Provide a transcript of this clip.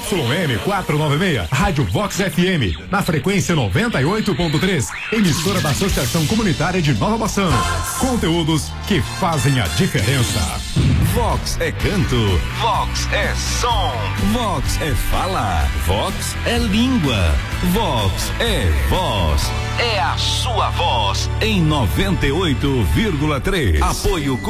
ZYM 496, Rádio Vox FM, na frequência 98.3, emissora da Associação Comunitária de Nova Bassano. Conteúdos que fazem a diferença. Vox é canto, Vox é som, Vox é fala, Vox é língua, Vox é voz, é a sua voz em 98,3. Apoio